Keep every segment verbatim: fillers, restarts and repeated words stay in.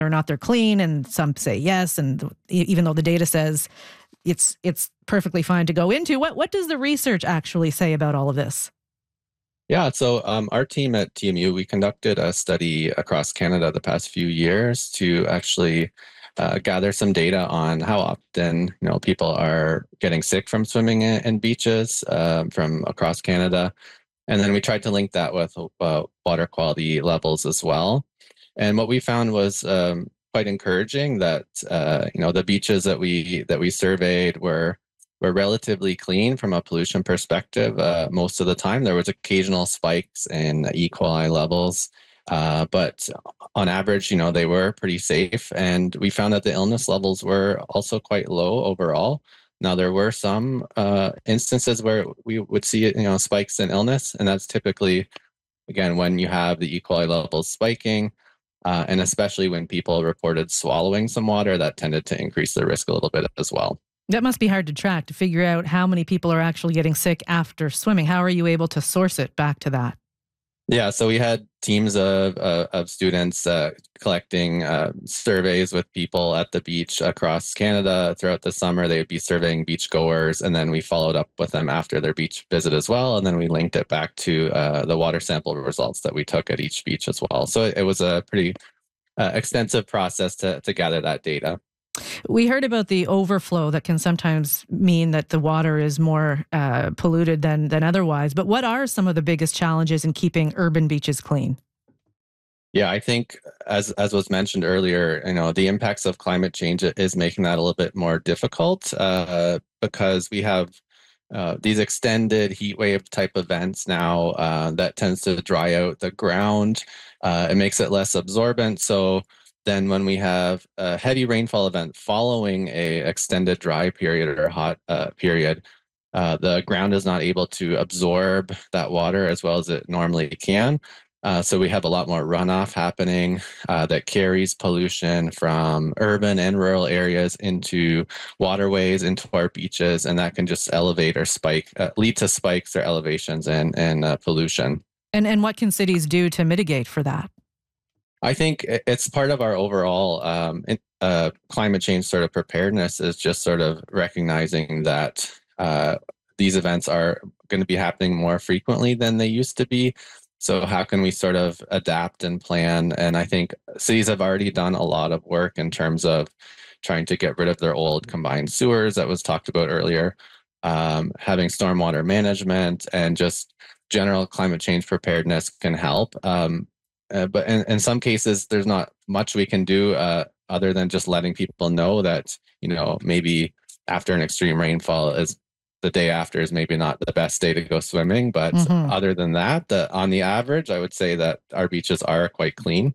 or not they're clean, and some say yes, and e- even though the data says it's it's perfectly fine to go into. What what does the research actually say about all of this? Yeah, so um, our team at T M U, we conducted a study across Canada the past few years to actually uh, gather some data on how often you know people are getting sick from swimming in, in beaches um, from across Canada, and then we tried to link that with uh, water quality levels as well. And what we found was um, quite encouraging that uh, you know the beaches that we that we surveyed were were relatively clean from a pollution perspective. Uh, most of the time, there was occasional spikes in E. coli levels, uh, but on average, you know, they were pretty safe. And we found that the illness levels were also quite low overall. Now, there were some uh, instances where we would see, you know, spikes in illness, and that's typically, again, when you have the E. coli levels spiking, uh, and especially when people reported swallowing some water, that tended to increase the risk a little bit as well. That must be hard to track, to figure out how many people are actually getting sick after swimming. How are you able to source it back to that? Yeah, so we had teams of uh, of students uh, collecting uh, surveys with people at the beach across Canada throughout the summer. They would be surveying beach goers, and then we followed up with them after their beach visit as well. And then we linked it back to uh, the water sample results that we took at each beach as well. So it, it was a pretty uh, extensive process to to gather that data. We heard about the overflow that can sometimes mean that the water is more uh, polluted than than otherwise. But what are some of the biggest challenges in keeping urban beaches clean? Yeah, I think as as was mentioned earlier, you know, the impacts of climate change is making that a little bit more difficult uh, because we have uh, these extended heat wave type events now uh, that tends to dry out the ground. Uh, it makes it less absorbent. So then when we have a heavy rainfall event following a extended dry period or hot uh, period, uh, the ground is not able to absorb that water as well as it normally can. Uh, so we have a lot more runoff happening uh, that carries pollution from urban and rural areas into waterways, into our beaches, and that can just elevate or spike, uh, lead to spikes or elevations and and uh, pollution. And and what can cities do to mitigate for that? I think it's part of our overall um, uh, climate change sort of preparedness is just sort of recognizing that uh, these events are going to be happening more frequently than they used to be. So how can we sort of adapt and plan? And I think cities have already done a lot of work in terms of trying to get rid of their old combined sewers that was talked about earlier, um, having stormwater management and just general climate change preparedness can help. Um, uh, but in, in some cases, there's not much we can do uh, other than just letting people know that, you know, maybe after an extreme rainfall is the day after is maybe not the best day to go swimming. But hmm other than that, the, on the average, I would say that our beaches are quite clean.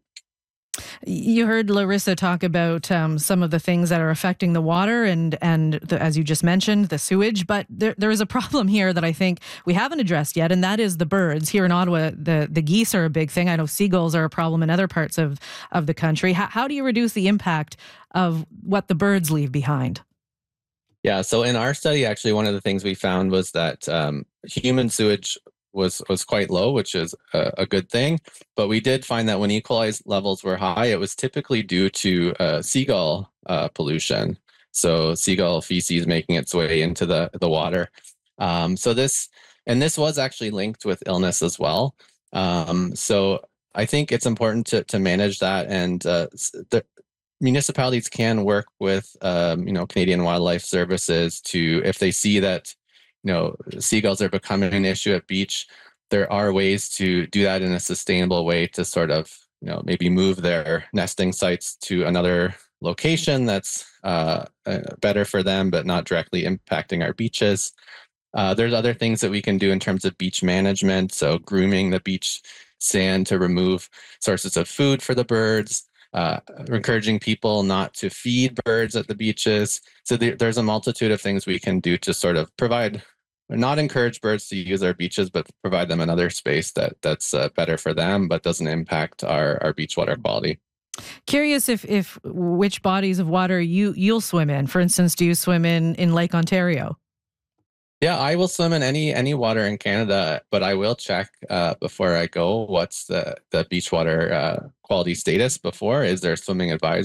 You heard Larissa talk about um, some of the things that are affecting the water and, and the, as you just mentioned, the sewage. But there, there is a problem here that I think we haven't addressed yet, and that is the birds. Here in Ottawa, the, the geese are a big thing. I know seagulls are a problem in other parts of, of the country. How, how do you reduce the impact of what the birds leave behind? Yeah, so in our study, actually, one of the things we found was that um, human sewage was was quite low, which is a, a good thing. But we did find that when E. coli levels were high, it was typically due to uh, seagull uh, pollution. So seagull feces making its way into the the water. Um, so this and this was actually linked with illness as well. Um, so I think it's important to to manage that, and uh, the, municipalities can work with um, you know Canadian Wildlife Services to, if they see that you know seagulls are becoming an issue at beach, there are ways to do that in a sustainable way to sort of you know maybe move their nesting sites to another location that's uh, uh, better for them but not directly impacting our beaches. Uh, there's other things that we can do in terms of beach management, so grooming the beach sand to remove sources of food for the birds, uh, encouraging people not to feed birds at the beaches. So there, there's a multitude of things we can do to sort of provide, not encourage birds to use our beaches, but provide them another space that that's uh, better for them, but doesn't impact our, our beach water quality. Curious if, if which bodies of water you, you'll swim in. For instance, do you swim in, in Lake Ontario? Yeah, I will swim in any any water in Canada, but I will check uh, before I go what's the the beach water uh, quality status before. Is there swimming advisory?